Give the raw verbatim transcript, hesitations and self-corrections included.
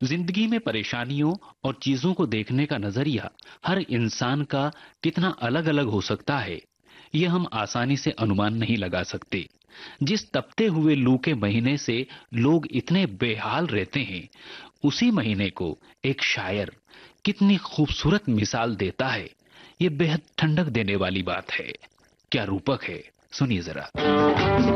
जिंदगी में परेशानियों और चीजों को देखने का नजरिया हर इंसान का कितना अलग अलग हो सकता है, ये हम आसानी से अनुमान नहीं लगा सकते। जिस तपते हुए लू के महीने से लोग इतने बेहाल रहते हैं, उसी महीने को एक शायर कितनी खूबसूरत मिसाल देता है। ये बेहद ठंडक देने वाली बात है। क्या रूपक है, सुनिए जरा।